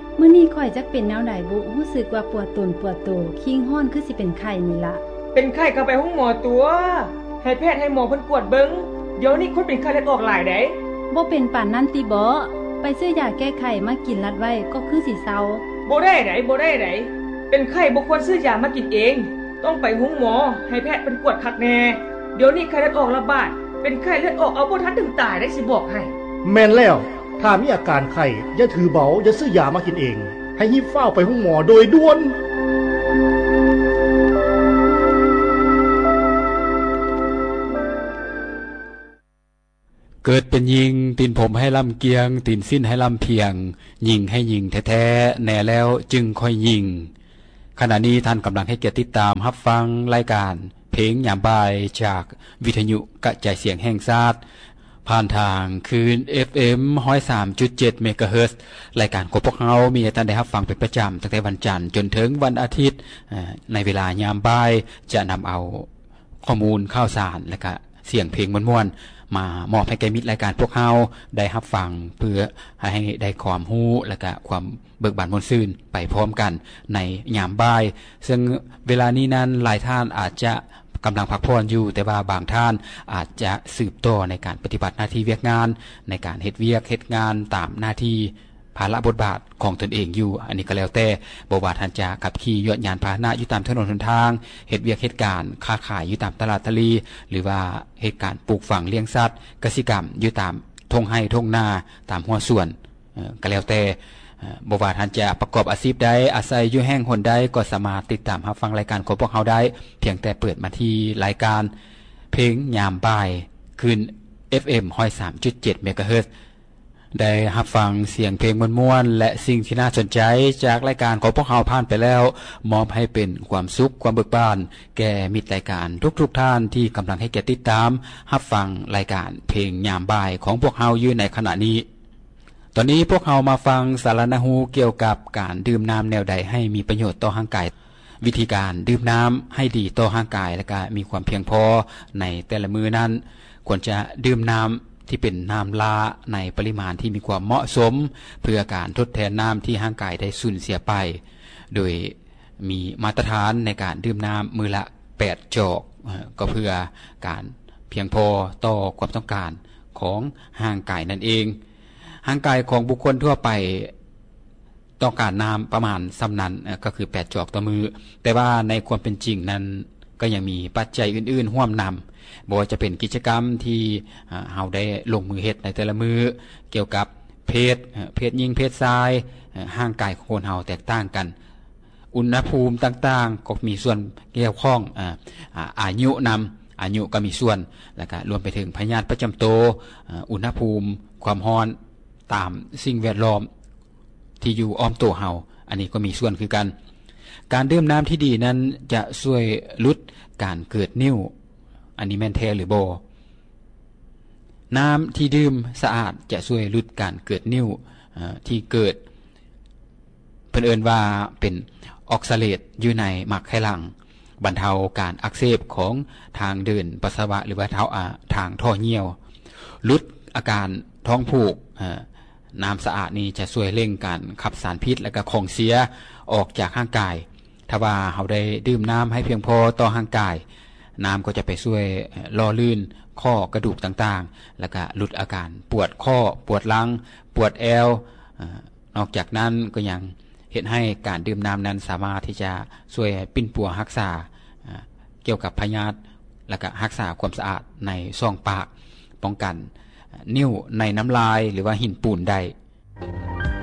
มื้อนี้ข่อยจักเป็นแนวใดบุรู้สึกว่าปวดตนปวดโตคิงฮ้อนคือสิเป็นไข้นี่ล่ะเป็นไข้ก็ไปห้องหมอตัวให้แพทย์ให้หมอเพิ่นกวดเบิ่งเดี๋ยวนี้คนเป็นไข้เลือดออกหลายได้บ่เป็นปานนั้นติบ่ไปซื้อยาแก้ไข้มากินรัดไว้ก็คือสิเซาบ่ได้ไดเป็นไข้บ่ควรซื้อยามากินเองต้องไปห้องหมอให้แพทย์เพิ่นกวดคักแน่เดี๋ยวนี้ไข้เลือดออกระบาดเป็นไข้เลือดออกเอาบ่ทันถึงตายได้สิบอกให้แม่นแล้วถ้ามีอาการไข้อย่าถือเบาอย่าซื้อยามากินเองให้รีบเฝ้าไปห้องหมอโดยด่วนเกิดเป็นยิงตีนผมให้ลำเกียงตีนสิ้นให้ลำเพียงยิงให้ยิงแท้ๆแน่แล้วจึงค่อยยิงขณะนี้ท่านกำลังให้เกียรติติดตามรับฟังรายการเพลงยามบ่ายจากวิทยุกระจายเสียงแห่งชาติผ่านทางคืน FM 103.7 เมกะเฮิรตซ์รายการของพวกเรามีให้ท่านได้รับฟังเป็นประจำตั้งแต่วันจันทร์จนถึงวันอาทิตย์ในเวลายามบ่ายจะนำเอาข้อมูลข่าวสารและก็เสียงเพลงม่วนๆมามอบให้แก่มิตรรายการพวกเราได้รับฟังเพื่อให้ได้ความรู้และก็ความเบิกบานม่วนซื่นไปพร้อมกันในยามบ่ายซึ่งเวลานี้นั้นหลายท่านอาจจะกำลังพักผ่อนอยู่แต่ว่าบางท่านอาจจะสืบต่อในการปฏิบัติหน้าที่เวียกงานในการเฮ็ดเวียกเฮ็ดงานตามหน้าที่ภาระบทบาทของตนเองอยู่อันนี้ก็แล้วแต่บ่ว่าท่านจะขับขี่ยนต์ยานพาหนะอยู่ตามถนนหนทางเฮ็ดเวียกเฮ็ดการค้าขายอยู่ตามตลาดตะลีหรือว่าเหตุการณ์ปลูกฝังเลี้ยงสัตว์กสิกรรมอยู่ตามทุ่งไร่ทุ่งนาตามหัวสวนก็แล้วแต่บ่ว่าท่านจะประกอบอาชีพใดอาศัยอยู่แห่งหนใดก็สามารถติดตามรับฟังรายการของพวกเราได้เพียงแต่เปิดมาที่รายการเพลงยามบ่ายคืน FM 103.7 เมกะเฮิรตซ์ได้รับฟังเสียงเพลงม่วนๆและสิ่งที่น่าสนใจจากรายการของพวกเราผ่านไปแล้วมอบให้เป็นความสุขความเบิกบานแก่มิตรรายการทุกๆท่านที่กำลังให้เกียรติติดตามรับฟังรายการเพลงยามบ่ายของพวกเราอยู่ในขณะนี้ตอนนี้พวกเรามาฟังสารณหูเกี่ยวกับการดื่มน้ำแนวใดให้มีประโยชน์ต่อร่างกายวิธีการดื่มน้ำให้ดีต่อร่างกายและก็มีความเพียงพอในแต่ละมื้อนั้นควรจะดื่มน้ำที่เป็นน้ำลาในปริมาณที่มีความเหมาะสมเพื่อการทดแทนน้ำที่ร่างกายได้สูญเสียไปโดยมีมาตรฐานในการดื่มน้ำมื้อละ8จอกก็เพื่อการเพียงพอต่อความต้องการของร่างกายนั่นเองร่างกายของบุคคลทั่วไปต้องการน้ำประมาณซ้ำนั้นก็คือ8จอกต่อมือแต่ว่าในความเป็นจริงนั้นก็ยังมีปัจจัยอื่นๆร่วมนำบ่ว่าจะเป็นกิจกรรมที่เฮาได้ลงมือเฮ็ดในแต่ละมื้อเกี่ยวกับเพศหญิงเพศชายร่างกายของคนเฮาแตกต่างกันอุณหภูมิต่างๆก็มีส่วนเกี่ยวข้องอายุอายุก็มีส่วนแล้วก็รวมไปถึงพยาธิประจำตัวอุณหภูมิความร้อนตามสิ่งแวดล้อมที่อยู่อ้อมตัวเฮาอันนี้ก็มีส่วนคือกันการดื่มน้ำที่ดีนั้นจะช่วยลดการเกิดนิ่วอันนี้แม่นแท้หรือบ่น้ำที่ดื่มสะอาดจะช่วยลดการเกิดนิ่วที่เกิดเพิ่นเอิ้นว่าเป็นออกซาเลตอยู่ในหมักไขลังบรรเทาการอักเสบของทางเดินปัสสาวะหรือว่าทางท่อเหี่ยวลดอาการท้องผูกน้ำสะอาดนี้จะช่วยเร่งการขับสารพิษและก็ของเสียออกจากร่างกายถ้าว่าเราได้ดื่มน้ำให้เพียงพอต่อร่างกายน้ำก็จะไปช่วยล่อลื่นข้อกระดูกต่างๆแล้วก็ลดอาการปวดข้อปวดหลังปวดแอวนอกจากนั้นก็ยังเฮ็ดให้การดื่มน้ำนั้นสามารถที่จะช่วยปิ้นปัวรักษาเกี่ยวกับพยาธิและก็รักษาความสะอาดในช่องปากป้องกันนิ่วในน้ำลายหรือว่าหินปูนได้